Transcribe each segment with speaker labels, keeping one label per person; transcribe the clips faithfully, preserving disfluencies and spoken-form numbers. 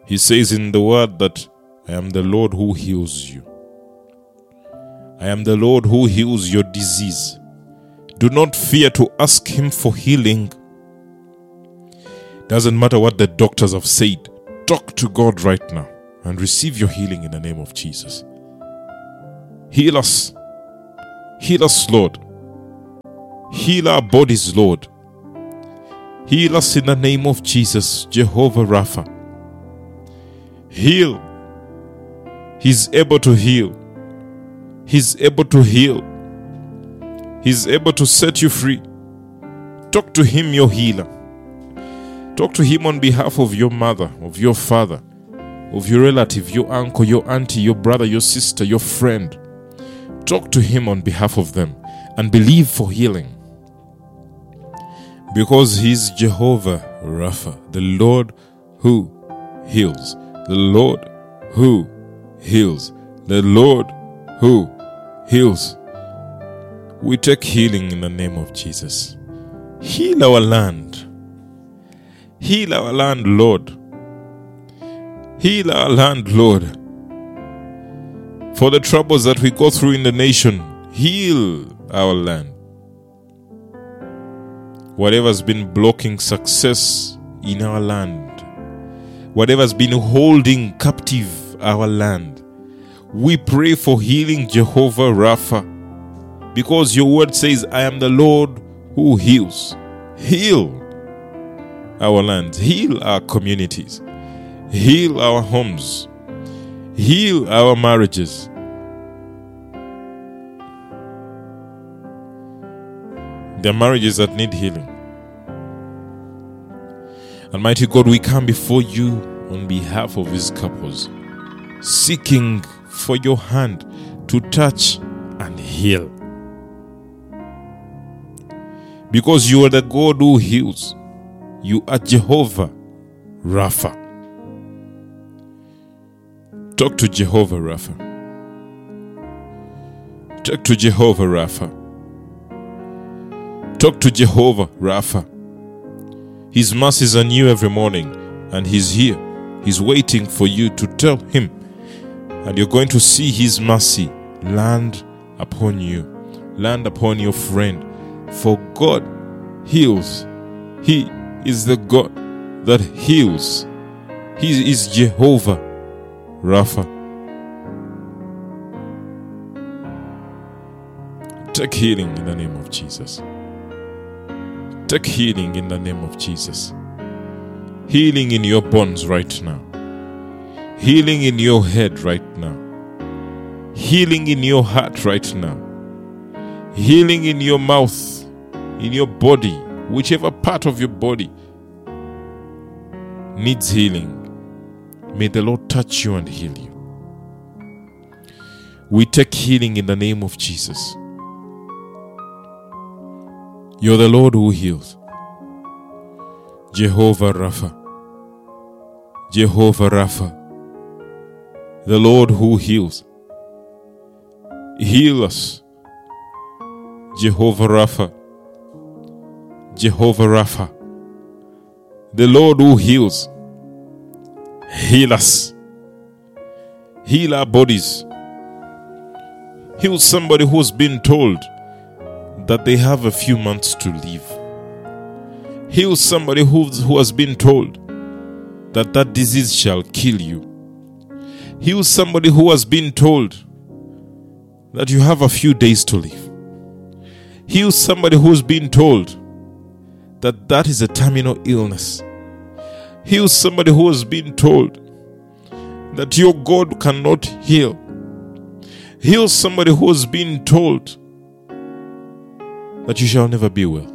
Speaker 1: He says in the word that I am the Lord who heals you. I am the Lord who heals your disease. Do not fear to ask him for healing. Doesn't matter what the doctors have said. Talk to God right now and receive your healing in the name of Jesus. Heal us. Heal us, Lord. Heal our bodies, Lord. Heal us in the name of Jesus, Jehovah Rapha. Heal. He's able to heal. He's able to heal. He's able to set you free. Talk to him, your healer. Talk to him on behalf of your mother, of your father, of your relative, your uncle, your auntie, your brother, your sister, your friend. Talk to him on behalf of them and believe for healing. Because he's Jehovah Rapha, the Lord who heals. The Lord who heals. The Lord who heals. We take healing in the name of Jesus. Heal our land. Heal our land, Lord. Heal our land, Lord. For the troubles that we go through in the nation, heal our land. Whatever's been blocking success in our land, whatever's been holding captive our land, we pray for healing, Jehovah Rapha. Because your word says, I am the Lord who heals. Heal our lands, heal our communities, heal our homes, heal our marriages. There are marriages that need healing. Almighty God, we come before you on behalf of these couples, seeking for your hand to touch and heal. Because you are the God who heals. You are Jehovah Rapha. Talk to Jehovah Rapha. Talk to Jehovah Rapha. Talk to Jehovah Rapha. His mercies are new every morning, and he's here. He's waiting for you to tell him, and you're going to see his mercy land upon you, land upon your friend. For God heals. He is the God that heals. He is Jehovah Rapha. Take healing in the name of Jesus. Take healing in the name of Jesus. Healing in your bones right now. Healing in your head right now. Healing in your heart right now. Healing in your mouth, in your body, whichever part of your body needs healing. May the Lord touch you and heal you. We take healing in the name of Jesus. You're the Lord who heals. Jehovah Rapha. Jehovah Rapha. The Lord who heals. Heal us. Jehovah Rapha. Jehovah Rapha. The Lord who heals. Heal us. Heal our bodies. Heal somebody who's been told that they have a few months to live. Heal somebody who, who has been told that that disease shall kill you. Heal somebody who has been told that you have a few days to live. Heal somebody who's been told that that is a terminal illness. Heal somebody who has been told that your God cannot heal. Heal somebody who has been told that you shall never be well.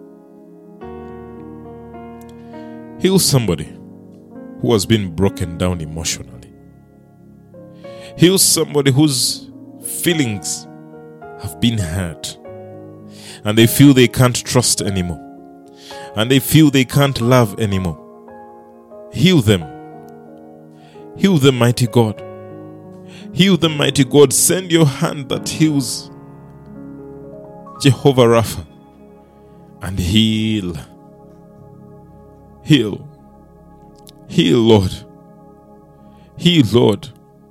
Speaker 1: Heal somebody who has been broken down emotionally. Heal somebody whose feelings have been hurt and they feel they can't trust anymore, and they feel they can't love anymore. Heal them. Heal them, mighty God. Heal them, mighty God. Send your hand that heals, Jehovah Rapha, and heal. Heal. Heal, Lord. Heal, Lord.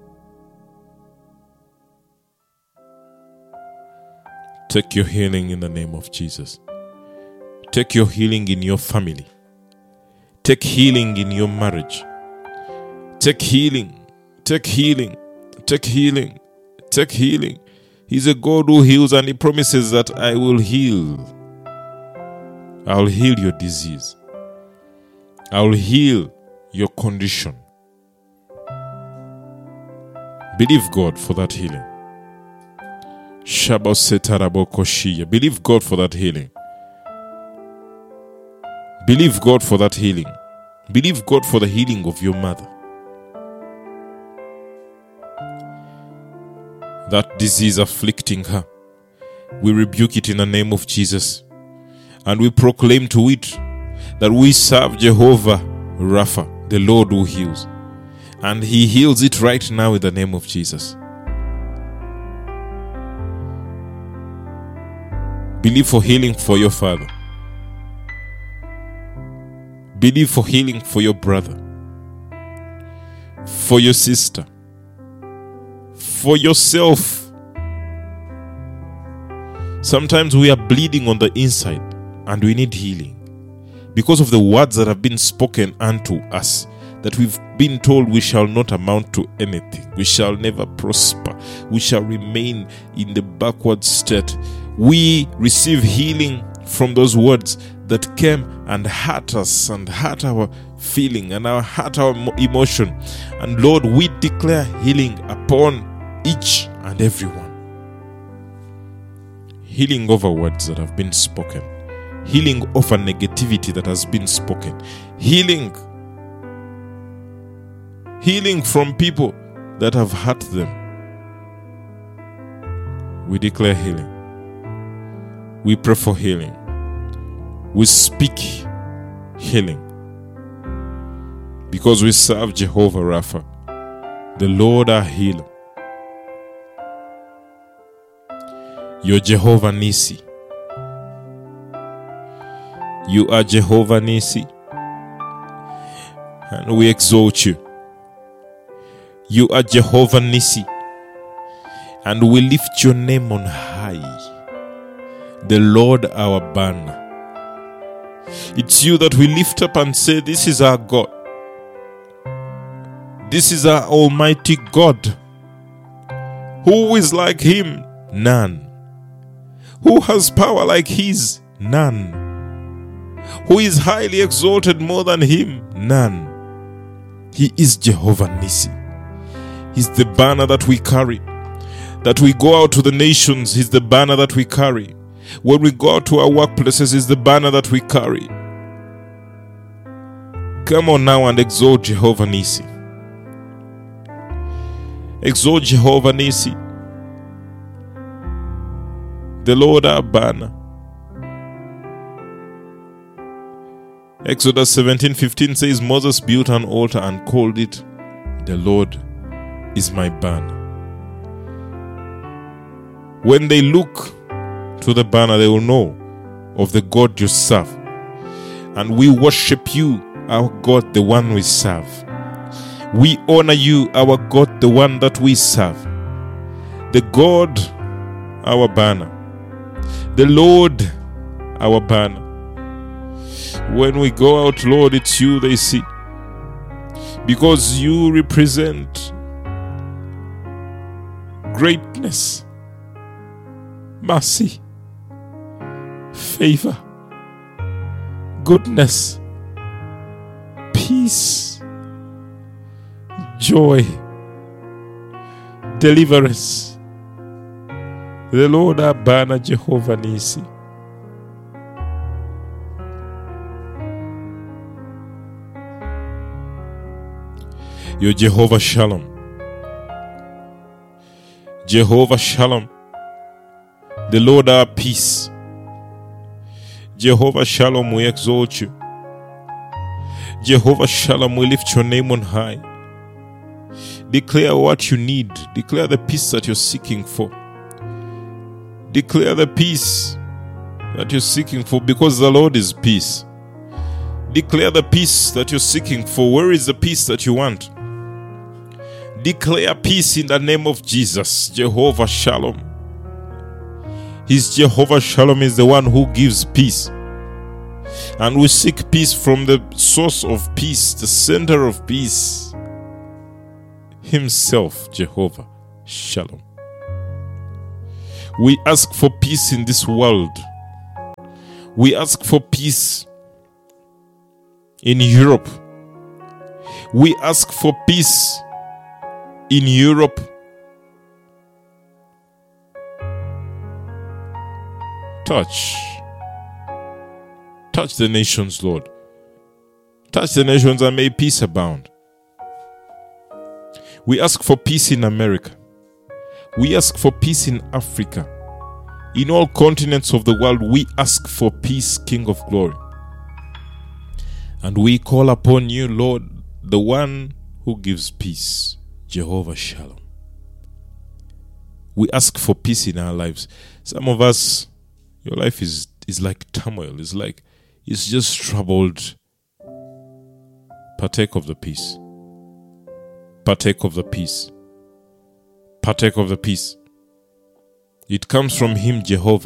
Speaker 1: Take your healing in the name of Jesus. Take your healing in your family. Take healing in your marriage. Take healing. Take healing. Take healing. Take healing. He's a God who heals, and He promises that I will heal. I'll heal your disease. I'll heal your condition. Believe God for that healing. Believe God for that healing. Believe God for that healing. Believe God for the healing of your mother. That disease afflicting her, we rebuke it in the name of Jesus. And we proclaim to it that we serve Jehovah Rapha, the Lord who heals. And He heals it right now in the name of Jesus. Believe for healing for your father. Believe for healing for your brother, for your sister, for yourself. Sometimes we are bleeding on the inside and we need healing because of the words that have been spoken unto us, that we've been told we shall not amount to anything, we shall never prosper, we shall remain in the backward state. We receive healing from those words that came and hurt us and hurt our feeling and our hurt our emotion. And Lord, we declare healing upon each and every one. Healing over words that have been spoken. Healing over negativity that has been spoken. Healing. Healing from people that have hurt them. We declare healing. We pray for healing. We speak healing. Because we serve Jehovah Rapha, the Lord our healer. You're Jehovah Nissi. You are Jehovah Nissi. And we exalt you. You are Jehovah Nissi. And we lift your name on high. The Lord our banner. It's you that we lift up and say, this is our God. This is our Almighty God. Who is like Him? None. Who has power like His? None. Who is highly exalted more than Him? None. He is Jehovah Nissi. He's the banner that we carry. That we go out to the nations, He's the banner that we carry. When we go out to our workplaces, He's the banner that we carry. Come on now and exalt Jehovah Nissi. Exalt Jehovah Nissi, the Lord our banner. Exodus seventeen fifteen says, Moses built an altar and called it, the Lord is my banner. When they look to the banner, they will know of the God you serve. And we worship you, our God, the one we serve. We honor you, our God, the one that we serve. The God, our banner. The Lord, our banner. When we go out, Lord, it's you they see. Because you represent greatness, mercy, favor, goodness, peace, joy, deliverance. The Lord our banner, Jehovah Nissi. You're Jehovah Shalom. Jehovah Shalom. The Lord our peace. Jehovah Shalom, we exalt you. Jehovah Shalom, we lift your name on high. Declare what you need. Declare the peace that you're seeking for. Declare the peace that you're seeking for, because the Lord is peace. Declare the peace that you're seeking for. Where is the peace that you want? Declare peace in the name of Jesus. Jehovah Shalom. His Jehovah Shalom is the one who gives peace. And we seek peace from the source of peace, the center of peace, Himself, Jehovah Shalom. We ask for peace in this world. We ask for peace in Europe. We ask for peace in Europe. Touch. Touch the nations, Lord. Touch the nations and may peace abound. We ask for peace in America. We ask for peace in Africa. In all continents of the world, we ask for peace, King of glory. And we call upon you, Lord, the one who gives peace, Jehovah Shalom. We ask for peace in our lives. Some of us, your life is, is like turmoil. It's like it's just troubled. Partake of the peace. Partake of the peace. Partake of the peace. It comes from Him, Jehovah.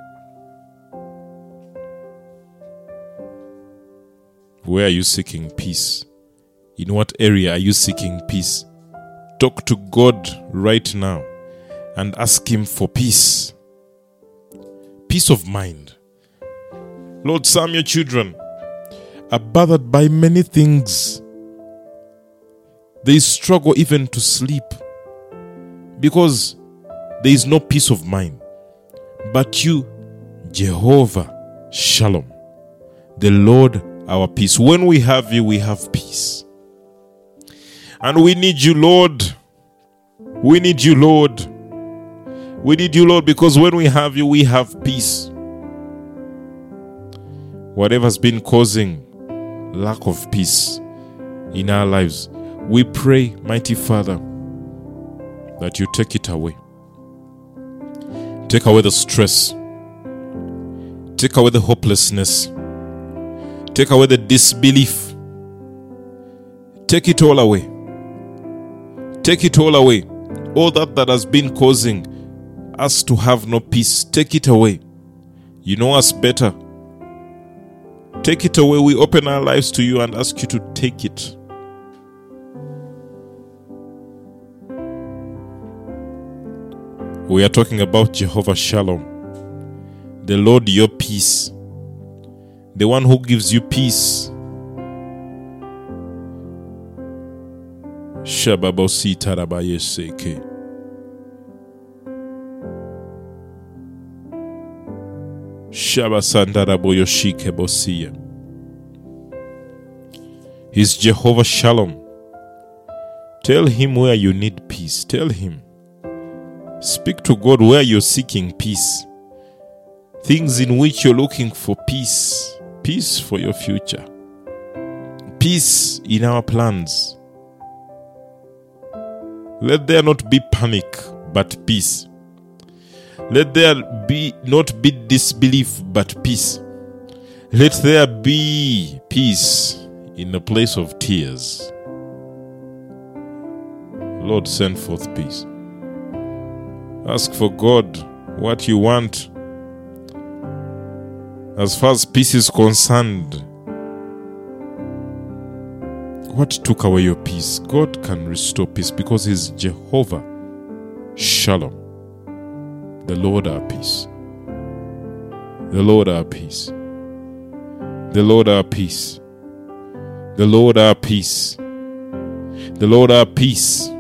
Speaker 1: Where are you seeking peace? In what area are you seeking peace? Talk to God right now and ask Him for peace. Peace of mind. Lord, some of your children are bothered by many things. They struggle even to sleep because there is no peace of mind. But you, Jehovah Shalom, the Lord our peace. When we have you, we have peace. And we need you, Lord. We need you, Lord. We need you, Lord, because when we have you, we have peace. Whatever's been causing lack of peace in our lives, we pray, mighty Father, that you take it away. Take away the stress. Take away the hopelessness. Take away the disbelief. Take it all away. Take it all away. All that that has been causing us to have no peace, take it away. You know us better. Take it away. We open our lives to you and ask you to take it. We are talking about Jehovah Shalom, the Lord your peace, the one who gives you peace. Shababosi tarabaye seke. Shabasandaraboyoshike bosia. He's Jehovah Shalom. Tell Him where you need peace. Tell Him. Speak to God where you're seeking peace. Things in which you're looking for peace. Peace for your future. Peace in our plans. Let there not be panic, but peace. Let there be not be disbelief, but peace. Let there be peace in the place of tears. Lord, send forth peace. Ask for God what you want. As far as peace is concerned, what took away your peace? God can restore peace because He's Jehovah Shalom, the Lord our peace. The Lord our peace. The Lord our peace. The Lord our peace. The Lord our peace.